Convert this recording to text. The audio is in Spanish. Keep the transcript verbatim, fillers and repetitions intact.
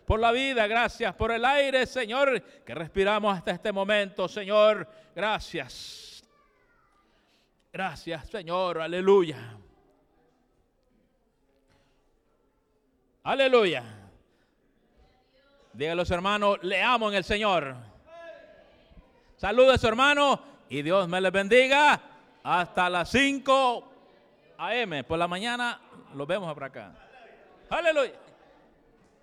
por la vida, gracias por el aire, Señor, que respiramos hasta este momento, Señor. Gracias. Gracias, Señor. Aleluya. Aleluya. Dígale a los hermanos, le amo en el Señor. Saludos, hermano, y Dios me les bendiga. Hasta las cinco a eme por la mañana. Los vemos por acá. Aleluya.